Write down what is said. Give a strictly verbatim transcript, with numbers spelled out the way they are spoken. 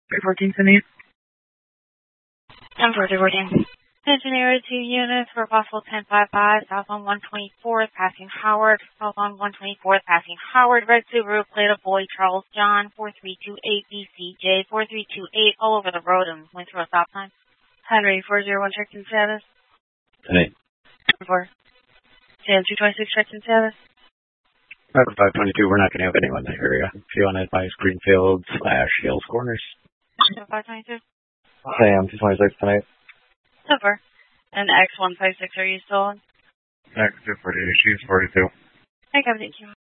three fourteen, Cindy. ten four, three fourteen. Engineer two units for possible ten five five, south on one twenty-fourth, passing Howard, south on one twenty-fourth, passing Howard, red Subaru, plate of boy, Charles John, four three two eight B C J, four three two eight, all over the road and went through a stop sign. Henry, four zero one, check-in status. Hey. four. Sam, two twenty-six, check-in status. five twenty-two, we're not going to have anyone in the area. If you want to advise Greenfield slash Hales Corners. five twenty-two. Sam, two twenty-six tonight. Super. And X one five six, are you still on? X two forty-eight, she's forty-two. Okay, thank you.